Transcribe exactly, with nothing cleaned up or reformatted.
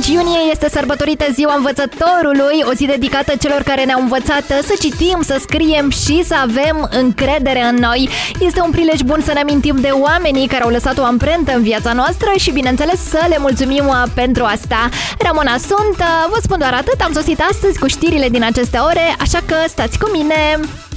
cinci iunie este sărbătorită Ziua Învățătorului, o zi dedicată celor care ne-au învățat să citim, să scriem și să avem încredere în noi. Este un prilej bun să ne amintim de oamenii care au lăsat o amprentă în viața noastră și, bineînțeles, să le mulțumim pentru asta. Ramona sunt, vă spun doar atât, am sosit astăzi cu știrile din aceste ore, așa că stați cu mine!